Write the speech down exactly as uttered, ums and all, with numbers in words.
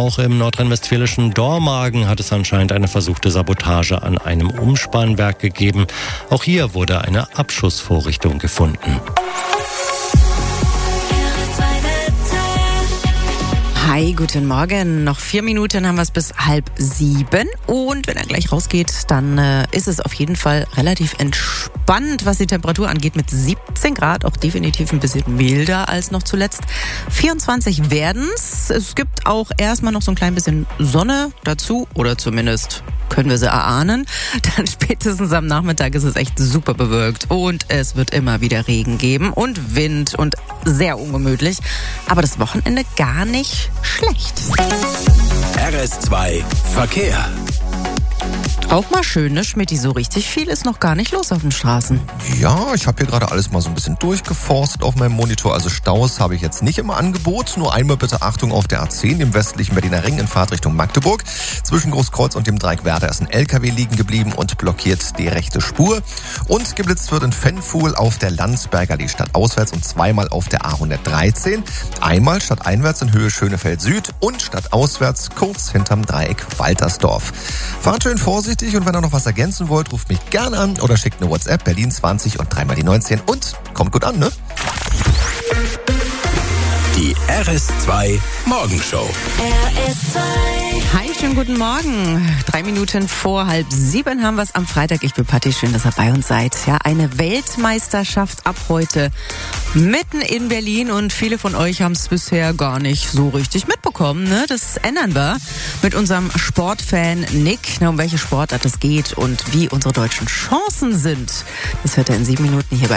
auch im nordrhein-westfälischen Dormagen hat es anscheinend eine versuchte Sabotage an einem Umspannwerk gegeben. Auch hier wurde eine Abschussvorrichtung gefunden. Hi, guten Morgen. Noch vier Minuten haben wir es bis halb sieben. Und wenn er gleich rausgeht, dann äh, ist es auf jeden Fall relativ entspannt, was die Temperatur angeht, mit siebzehn Grad. Auch definitiv ein bisschen milder als noch zuletzt. vierundzwanzig werden's. Es gibt auch erstmal noch so ein klein bisschen Sonne dazu. Oder zumindest können wir sie erahnen. Dann spätestens am Nachmittag ist es echt super bewölkt. Und es wird immer wieder Regen geben und Wind und sehr ungemütlich. Aber das Wochenende gar nicht schlecht. R S zwei Verkehr. Auch mal schön, ne, Schmidti? So richtig viel ist noch gar nicht los auf den Straßen. Ja, ich habe hier gerade alles mal so ein bisschen durchgeforstet auf meinem Monitor. Also Staus habe ich jetzt nicht im Angebot. Nur einmal bitte Achtung auf der A zehn, im westlichen Berliner Ring in Fahrtrichtung Magdeburg. Zwischen Großkreuz und dem Dreieck Werder ist ein L K W liegen geblieben und blockiert die rechte Spur. Und geblitzt wird in Fennfuhl auf der Landsberger Allee stadtauswärts und zweimal auf der A hundertdreizehn. Einmal stadteinwärts in Höhe Schönefeld Süd und stadtauswärts kurz hinterm Dreieck Waltersdorf. Fahrt schön vorsichtig und wenn ihr noch was ergänzen wollt, ruft mich gerne an oder schickt eine WhatsApp Berlin zwanzig und dreimal die neunzehn und kommt gut an, ne? Die R S zwei Morgenshow. R S zwei. Hi, schönen guten Morgen. Drei Minuten vor halb sieben haben wir es am Freitag. Ich bin Patti, schön, dass ihr bei uns seid. Ja, eine Weltmeisterschaft ab heute mitten in Berlin und viele von euch haben es bisher gar nicht so richtig mitbekommen. Ne? Das ändern wir mit unserem Sportfan Nick. Na, um welche Sportart es geht und wie unsere deutschen Chancen sind, das hört er in sieben Minuten hier bei